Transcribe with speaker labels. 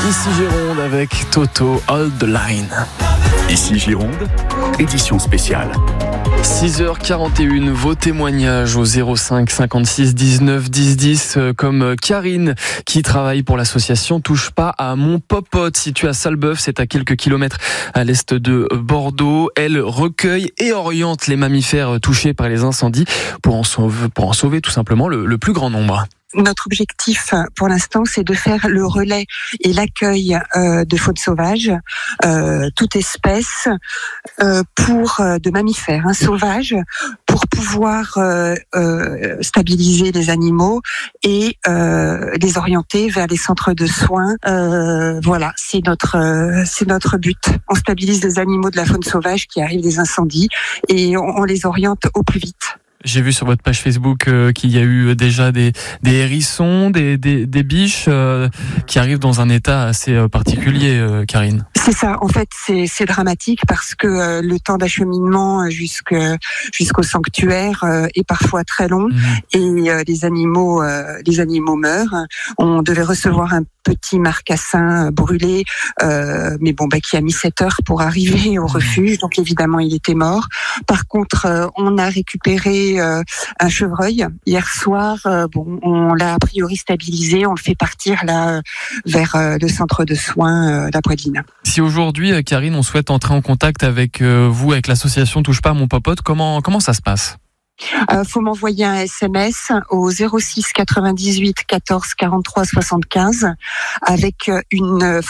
Speaker 1: Ici Gironde avec Toto Hold the Line.
Speaker 2: Ici Gironde, édition spéciale.
Speaker 1: 6h41, vos témoignages au 05 56 19 10 10, comme Karine qui travaille pour l'association Touche pas à mon popote, située à Salbeuf, c'est à quelques kilomètres à l'est de Bordeaux. Elle recueille et oriente les mammifères touchés par les incendies pour en sauver tout simplement le plus grand nombre.
Speaker 3: Notre objectif pour l'instant, c'est de faire le relais et l'accueil de faune sauvage, toute espèce, de mammifères sauvages, pour pouvoir stabiliser les animaux et les orienter vers les centres de soins. Voilà, c'est notre but. On stabilise les animaux de la faune sauvage qui arrivent des incendies et on les oriente au plus vite.
Speaker 1: J'ai vu sur votre page Facebook qu'il y a eu déjà des hérissons, des biches qui arrivent dans un état assez particulier, Karine.
Speaker 3: C'est ça, en fait, c'est dramatique parce que le temps d'acheminement jusqu'au sanctuaire est parfois très long et les animaux meurent. On devait recevoir un petit marcassin brûlé, mais qui a mis 7 heures pour arriver au refuge, donc évidemment il était mort. Par contre, on a récupéré un chevreuil hier soir. On l'a a priori stabilisé, on le fait partir là vers le centre de soins d'Apoidine.
Speaker 1: Si aujourd'hui, Karine, on souhaite entrer en contact avec vous, avec l'association Touche pas à mon popote, comment ça se passe ?
Speaker 3: Faut m'envoyer un SMS au 06 98 14 43 75 avec une